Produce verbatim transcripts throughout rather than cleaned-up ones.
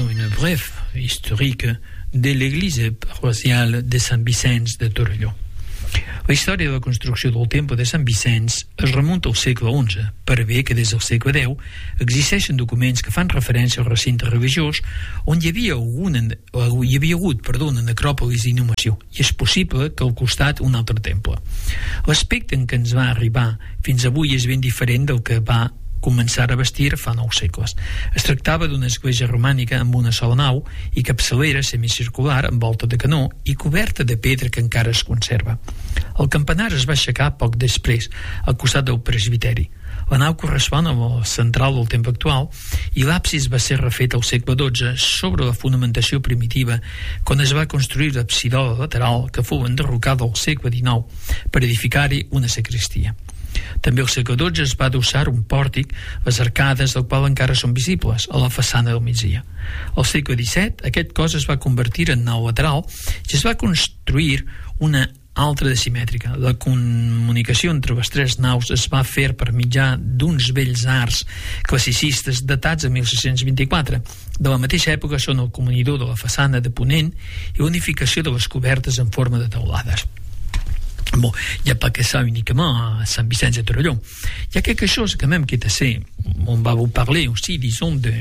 faisons une brève historique de l'église paroissiale de Sant Vicenç de Torelló. La història de la construcció del temple de Sant Vicenç es remunta al segle onze, per bé que des del segle deu existeixen documents que fan referència al recinte religiós on hi havia, alguna, hi havia hagut perdó, una necròpolis d'inhumació, i és possible que al costat un altre temple. L'aspecte en què ens va arribar fins avui és ben diferent del que va començar a vestir fa nou segles. Es tractava d'una església romànica amb una sola nau i capçalera semicircular amb volta de canó i coberta de pedra que encara es conserva. El campanar es va aixecar poc després, al costat del presbiteri. La nau correspon a la central del temple actual i l'absis va ser refet al segle dotze sobre la fonamentació primitiva quan es va construir l'absidola lateral que fou enderrocada al segle dinou per edificar-hi una sagristia. També al segle dotze es va adossar un pòrtic, les arcades del qual encara són visibles a la façana del migdia. Al segle disset aquest cos es va convertir en nau lateral i es va construir una altra de simètrica. La comunicació entre les tres naus es va fer per mitjà d'uns vells arcs classicistes datats a mil sis-cents vint-i-quatre. De la mateixa època són el comunidor de la façana de ponent i l'unificació de les cobertes en forma de teulades. Bon, il n'y a pas que ça uniquement à Saint-Vicence de Torelló. Il y a quelque chose quand même qui est assez... On va vous parler aussi, disons, de,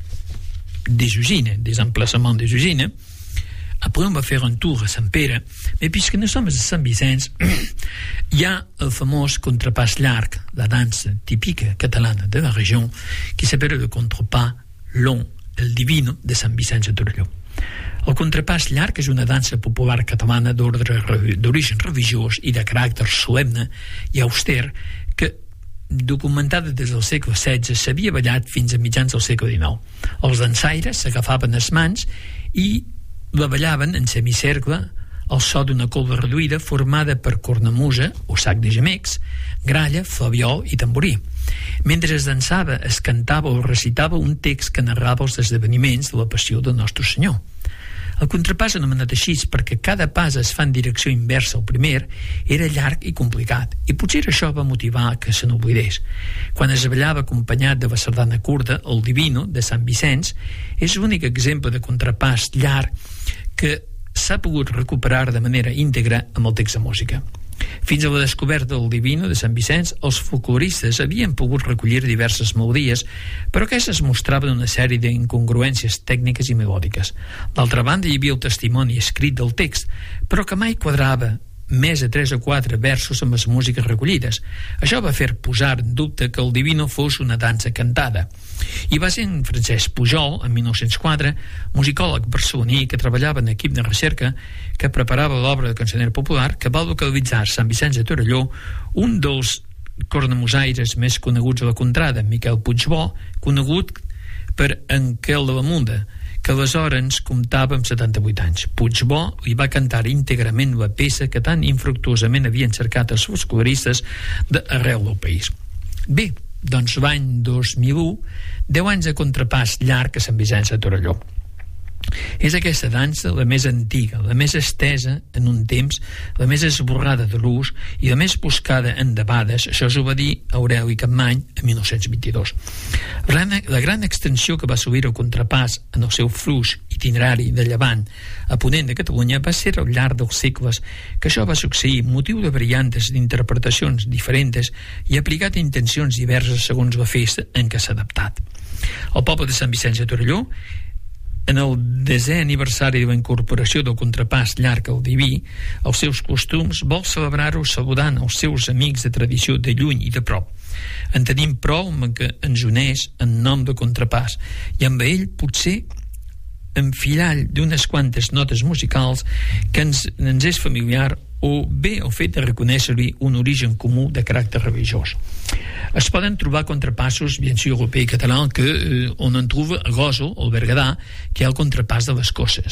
des usines, des emplacements des usines. Après, on va faire un tour à Sant-Pere. Mais puisque nous sommes à Saint-Vicence, il y a le fameux contrapas llarg, la danse typique catalane de la région, qui s'appelle le contrapas long, el divino de Sant-Vicence de Torelló. El contrapàs llarg és una dansa popular catalana d'ordre d'origen religiós i de caràcter solemne i auster que, documentada des del segle setze, s'havia ballat fins a mitjans del segle dinou. Els dansaires s'agafaven les mans i la ballaven en semicercle al so d'una colba reduïda formada per cornamusa o sac de gemecs, gralla, flabiol i tamborí. Mentre es dansava, es cantava o recitava un text que narrava els esdeveniments de la passió del Nostre Senyor. El contrapàs, anomenat així perquè cada pas es fa en direcció inversa al primer, era llarg i complicat, i potser això va motivar que se n'oblidés. Quan es ballava acompanyat de la sardana curta, el Divino, de Sant Vicenç, és l'únic exemple de contrapàs llarg que s'ha pogut recuperar de manera íntegra amb el text de música. Fins a la descoberta del Divino de Sant Vicenç, els folcloristes havien pogut recollir diverses melodies, però aquestes mostraven una sèrie d'incongruències tècniques i melòdiques. D'altra banda, hi havia el testimoni escrit del text, però que mai quadrava més de tres o quatre versos amb les músiques recollides. Això va fer posar en dubte que el Divino fos una dansa cantada. I va ser en Francesc Pujol, en mil nou-cents quatre, musicòleg barceloní que treballava en equip de recerca que preparava l'obra de cançoner popular, que va localitzar Sant Vicenç de Torelló un dels cornamusaires més coneguts a la contrada, Miquel Puigbó, conegut per Enquel de la Munda, que aleshores comptava amb setanta-vuit anys. Puigbó li va cantar íntegrament la peça que tan infructuosament havien cercat els folcloristes d'arreu del país. Bé, doncs l'any dos mil u, deu anys de contrapàs llarg a Sant Vicenç de Torelló. És aquesta dansa la més antiga, la més estesa en un temps, la més esborrada de l'ús i la més buscada en debades. Això s'ho va dir Aureli Capmany en mil nou-cents vint-i-dos. La gran extensió que va assolir el contrapàs en el seu flux itinerari de llevant a ponent de Catalunya va ser al llarg dels segles que això va succeir, motiu de variantes d'interpretacions diferents i aplicat a intencions diverses segons la festa en què s'ha adaptat. El poble de Sant Vicenç de Torelló, en el desè aniversari de la incorporació del contrapàs llarg al diví, els seus costums, vol celebrar-ho saludant els seus amics de tradició de lluny i de prop. En tenim prou amb que ens uneix en nom de contrapàs i amb ell potser enfilall d'unes quantes notes musicals que ens, ens és familiar o bé el fet de reconèixer-li un origen comú de caràcter religiós. Es poden trobar contrapassos, bien sûr, europeu i català, que eh, on en troba a Gósol, al Berguedà, que hi ha el contrapàs de les Cosses.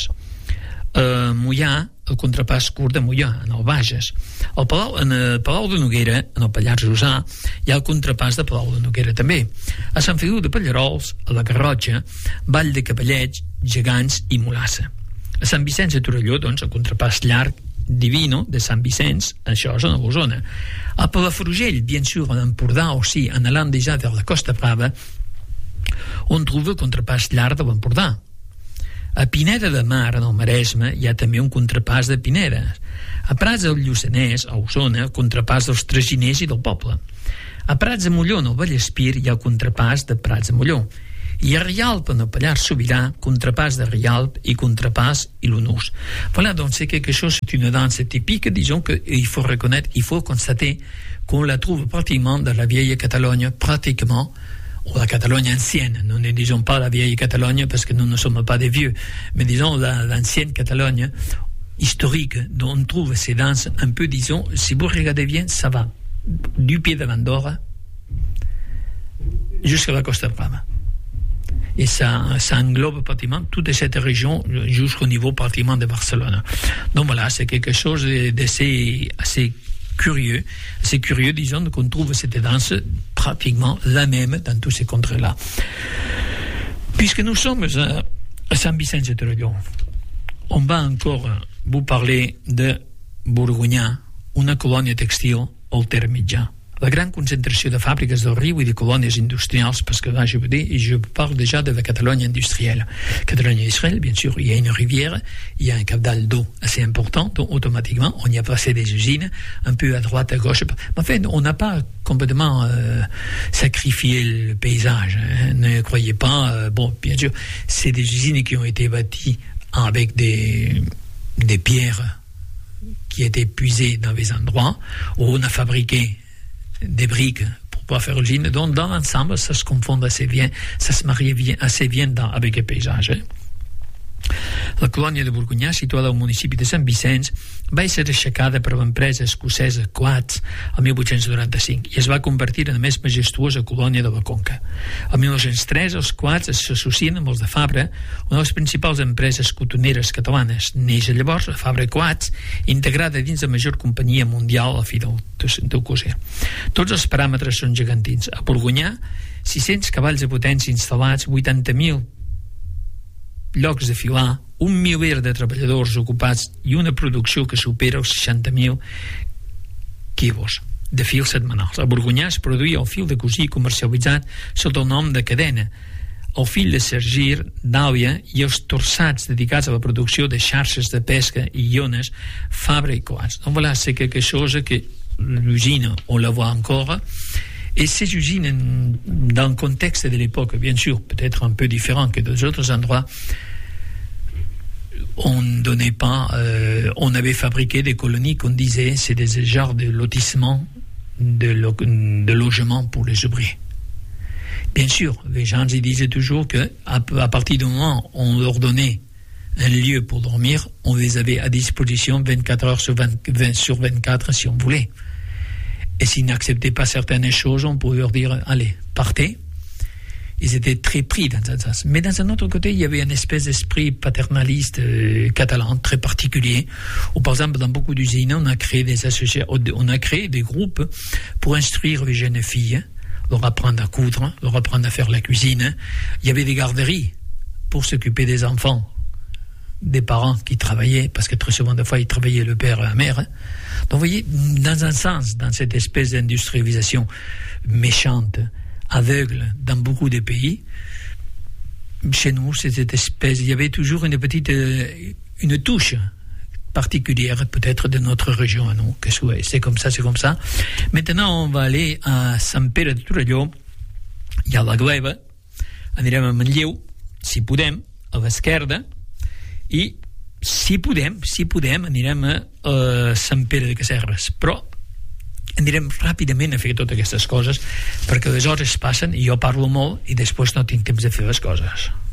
A Moià, el contrapàs curt de Moià, en el Bages. Al Palau, en el Palau de Noguera, en el Pallars Jussà, hi ha el contrapàs de Palau de Noguera també. A Sant Feliu de Pallarols, a la Garrotxa, Vall de Cavallets, Gegants i Mulassa. A Sant Vicenç de Torelló, doncs, el contrapàs llarg Divino de Sant Vicenç, això és a Osona. A Palafrugell, bien sûr, en Empordà, o sí, anant déjà vers la Costa Brava, on trouve el contrapàs llarg de l'Empordà. A Pineda de Mar, en el Maresme, hi ha també un contrapàs de pinedes. A Prats del Lluçanès, a Osona, contrapàs dels traginers i del poble. A Prats de Molló, en el Vallespir, hi ha el contrapàs de Prats de Molló. I a Rialp, en el Pallars Sobirà, contrapàs de Rialp i contrapàs i l'Unús. Voilà, donc c'est quelque chose, c'est une danse typique, disons qu'il faut reconnaître, il faut constater qu'on la trouve pratiquement dans la vieille Catalogne, pratiquement, ou la Catalogne ancienne, nous ne disons pas la vieille Catalogne parce que nous ne sommes pas des vieux, mais disons la, l'ancienne Catalogne historique, dont on trouve ces danses un peu, disons, si vous regardez bien, ça va du pied de l'Andorra jusqu'à la Costa Brava. Et ça, ça englobe pratiquement toute cette région jusqu'au niveau pratiquement de Barcelone. Donc voilà, c'est quelque chose d'assez assez curieux, c'est curieux, disons, qu'on trouve cette danse pratiquement la même dans tous ces contrées-là. Puisque nous sommes à, à Sant Vicenç de Torelló, on va encore vous parler de Borgunyà, una colònia textil al Ter Mitjà. La gran concentració de fàbriques del riu i de colònies industrials, parce que là je veux dire, je parle déjà de la Catalogne industrielle. Catalogne industrielle, bien sûr, il y a une rivière, il y a un caudal d'eau assez important, donc automatiquement on y a placé des usines, un peu à droite, à gauche. En fait, on n'a pas complètement euh, sacrifié le paysage, hein. Ne croyez pas, euh, bon, bien sûr, c'est des usines qui ont été bâties avec des, des pierres qui étaient puisées dans des endroits où on a fabriqué des briques pour pouvoir faire l'usine. Donc dans l'ensemble ça se confond assez bien, ça se marie bien, assez bien dans, avec le paysage, eh? La colònia de Borgunyà, situada al municipi de Sant Vicenç, va ser aixecada per l'empresa escocesa Coats el mil vuit-cents noranta-cinc i es va convertir en la més majestuosa colònia de la Conca. El mil nou-cents tres els Coats s'associen amb els de Fabra, una de les principals empreses cotoneres catalanes. Neix llavors la Fabra Coats, integrada dins la major companyia mundial a la fi del, del coser. Tots els paràmetres són gegantins. A Borgunyà, sis-cents cavalls de potència instal·lats, vuitanta mil llocs de filar, un miler de treballadors ocupats i una producció que supera els seixanta mil quilos de fil setmanals. A Borgunyà es produïa el fil de cosir comercialitzat sota el nom de cadena, el fil de sergir, d'àlia i els torçats dedicats a la producció de xarxes de pesca i iones Fabra i Coats. Donc voilà, c'est quelque chose que l'usine, on la voit encore. Et ces usines, dans le contexte de l'époque, bien sûr, peut-être un peu différent que dans d'autres endroits, on ne donnait pas, euh, on avait fabriqué des colonies qu'on disait, c'est des genres de lotissements, de, lo, de logements pour les ouvriers. Bien sûr, les gens ils disaient toujours que à, à partir du moment où on leur donnait un lieu pour dormir, on les avait à disposition vingt-quatre heures sur, vingt, vingt, sur vingt-quatre si on voulait. Et s'ils n'acceptaient pas certaines choses, on pouvait leur dire, allez, partez. Ils étaient très pris dans un sens. Mais dans un autre côté, il y avait une espèce d'esprit paternaliste euh, catalan très particulier, où par exemple, dans beaucoup d'usines, on a créé des associations, on a créé des groupes pour instruire les jeunes filles, leur apprendre à coudre, leur apprendre à faire la cuisine. Il y avait des garderies pour s'occuper des enfants, des parents qui travaillaient, parce que très souvent, des fois, ils travaillaient le père et la mère. Donc, vous voyez, dans un sens, dans cette espèce d'industrialisation méchante, aveugle, dans beaucoup de pays, chez nous, c'est cette espèce, il y avait toujours une petite, une touche particulière, peut-être, de notre région, non? Que c'est comme ça, c'est comme ça. Maintenant, on va aller à Sant Pere de Torelló, il y a la Gleva, anirem a Manlleu, si podem, a l'esquerda, i si podem, si podem anirem a, a Sant Pere de Casserres, però anirem ràpidament a fer totes aquestes coses perquè les hores passen i jo parlo molt i després no tinc temps de fer les coses.